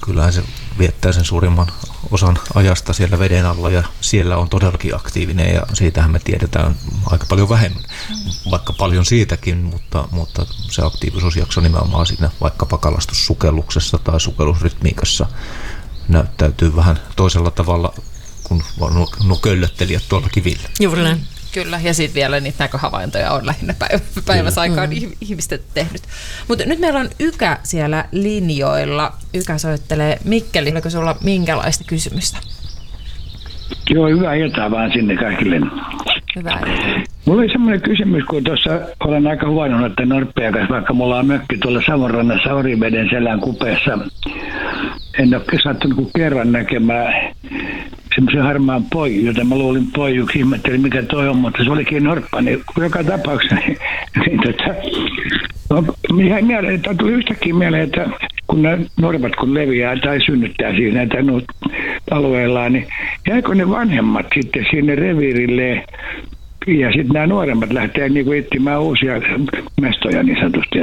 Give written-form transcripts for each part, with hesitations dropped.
kyllähän se viettää sen suurimman osan ajasta siellä veden alla ja siellä on todellakin aktiivinen ja siitähän me tiedetään aika paljon vähemmän, vaikka paljon siitäkin, mutta se aktiivisuusjakso nimenomaan siinä vaikkapa kalastussukelluksessa tai sukellusrytmiikassa näyttäytyy vähän toisella tavalla kuin nuo köllöttelijät tuolla kivillä. Juuri näin. Kyllä, ja sitten vielä niitä näköhavaintoja on lähinnä päiväsaikaan ihmiset tehnyt. Mutta nyt meillä on Ykä siellä linjoilla. Ykä soittelee Mikkeli. Oliko sinulla minkälaista kysymystä? Joo, hyvää iltaa vaan sinne kaikille. Hyvää iltaa. Mulla oli semmoinen kysymys, kun tuossa olen aika huvannut, että norppia kanssa, vaikka mulla on mökki tuolla Savonrannassa Oriveden selän kupeessa. En ole sattunut kuin kerran näkemään semmoisen harmaan poiju, jota mä luulin poijuksi, ihmettelin mikä toi on, mutta se olikin norppa. Niin joka tapauksessa tuli yhtäkkiä mieleen, että kun nämä norpat kun leviää tai synnyttää siis näitä alueellaan, niin jääkö ne vanhemmat sitten sinne reviirille ja sitten nämä nuoremmat lähtee niinku etsimään uusia mestoja niin sanotusti.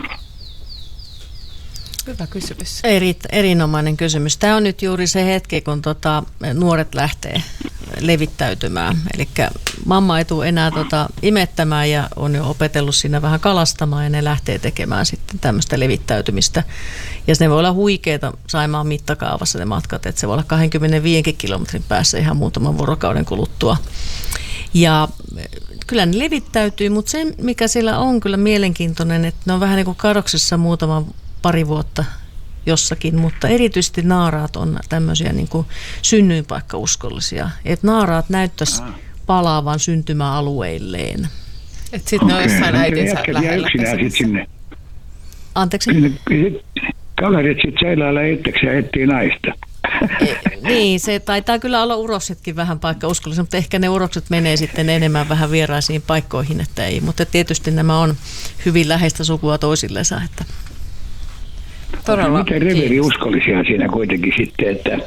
Hyvä kysymys. Erinomainen kysymys. Tämä on nyt juuri se hetki, kun nuoret lähtee levittäytymään. Eli mamma ei tule enää imettämään ja on jo opetellut siinä vähän kalastamaan ja ne lähtee tekemään sitten tämmöistä levittäytymistä. Ja ne voi olla huikeita Saimaan mittakaavassa ne matkat, että se voi olla 25 kilometrin päässä ihan muutaman vuorokauden kuluttua. Ja kyllä ne levittäytyy, mutta se mikä siellä on kyllä mielenkiintoinen, että ne on vähän niin kuin kadoksessa pari vuotta jossakin, mutta erityisesti naaraat on tämmöisiä niin kuin synnyinpaikkauskollisia. Että naaraat näyttäisi palaavan syntymäalueilleen. Että sitten ne on jossain äitinsä lähellä. Sinne. Anteeksi? Kaverit sitten seilailla itseksi ja etsii naista. Niin, se taitaa kyllä olla uroksetkin vähän paikkauskollisia, mutta ehkä ne urokset menee sitten enemmän vähän vieraisiin paikkoihin, että ei. Mutta tietysti nämä on hyvin läheistä sukua toisillensa, että todella. Miten reviiriuskollisia siinä kuitenkin sitten, että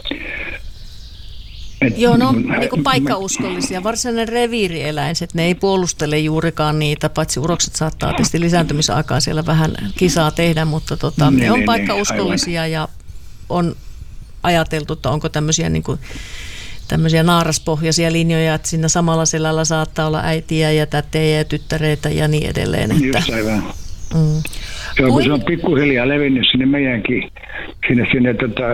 joo, no niin kuin paikkauskollisia. Varsinainen reviirieläinset, ne ei puolustele juurikaan niitä, paitsi urokset saattaa tietysti lisääntymisaikaa siellä vähän kisaa tehdä, mutta ne on paikkauskollisia ja on ajateltu, että onko tämmöisiä niin kuin tämmöisiä naaraspohjaisia linjoja, että siinä samalla selällä saattaa olla äitiä ja tätejä ja tyttäreitä ja niin edelleen. Että just aivan. Joo, kun se on pikkuhiljaa levinnyt sinne meidänkin, sinne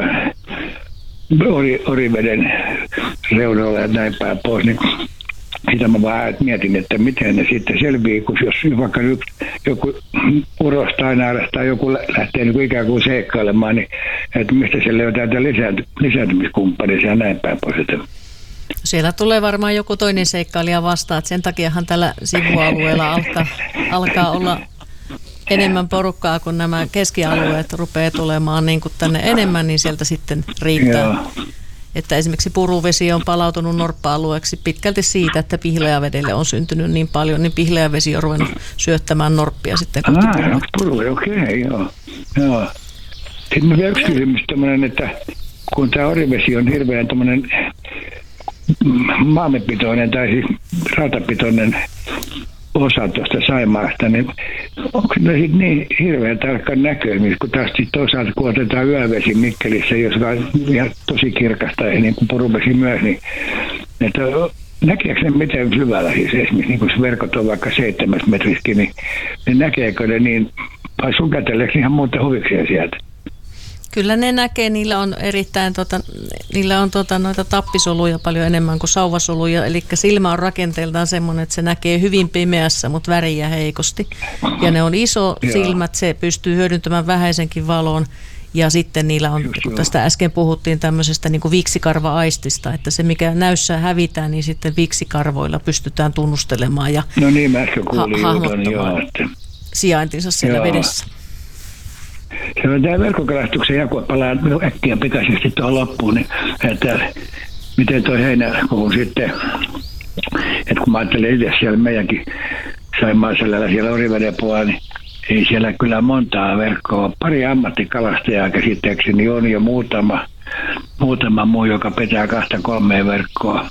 Oriveden reunoilla ja näin päin pois, niin sitä mä vaan mietin, että miten ne sitten selviää, kun jos vaikka joku uros tai naaras tai joku lähtee niin kuin ikään kuin seikkailemaan, niin että mistä se löytää lisääntymiskumppaneja ja näin päin pois. Siellä tulee varmaan joku toinen seikkailija vastaan, että sen takiahan tällä sivualueella alkaa olla enemmän porukkaa, kun nämä keskialueet rupeaa tulemaan niin kuin tänne enemmän, niin sieltä sitten riittää. Joo. Että esimerkiksi Puruvesi on palautunut norppa-alueeksi pitkälti siitä, että Pihlajavedelle on syntynyt niin paljon, niin Pihlajavesi on ruvennut syöttämään norppia sitten kohti Puruvesi. Okei, joo. Sitten vielä yksi kysymys tämmöinen, että kun tämä Orivesi on hirveän tämmöinen maamepitoinen tai siis rautapitoinen osa tuosta Saimaasta, niin onko ne sitten niin hirveän tarkkaan näköimistä, kun taas sitten toisaalta kun otetaan yövesi Mikkelissä, jos on ihan tosi kirkasta ja niin kuin Puruvesi myös, niin että näkeekö ne miten syvällä siis esimerkiksi, niin kun verkot on vaikka 7 metriskin, niin näkeekö ne niin, vai sukelteleeko ihan muuta huvikseen sieltä? Kyllä ne näkee, niillä on erittäin noita tappisoluja paljon enemmän kuin sauvasoluja, eli silmä on rakenteeltaan semmoinen, että se näkee hyvin pimeässä, mutta väriä heikosti. Ja ne on iso silmät, se pystyy hyödyntämään vähäisenkin valon, ja sitten niillä on, kun tästä äsken puhuttiin tämmöisestä niin kuin viiksikarva-aistista, että se mikä näyssä hävitään, niin sitten viiksikarvoilla pystytään tunnustelemaan ja hahmottamaan sijaintinsa siellä vedessä. Se on tämä verkkokalastuksen jako, palaan äkkiä pikaisesti tuohon loppuun, niin että miten tuo heinäkuun sitten, että kun mä ajattelen itse siellä meidänkin Saimaan selällä siellä Oriveden puolella, niin ei siellä kyllä montaa verkkoa. Pari ammattikalastajaa käsittääkseni on jo muutama muu, joka pitää 2-3 verkkoa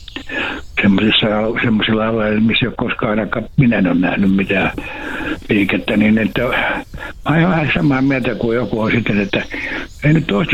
semmoisilla alueilla, missä ei ole koskaan ainakaan minä en ole nähnyt mitään liikettä, niin että mä olen vähän samaa mieltä kuin joku on sitten, että ei nyt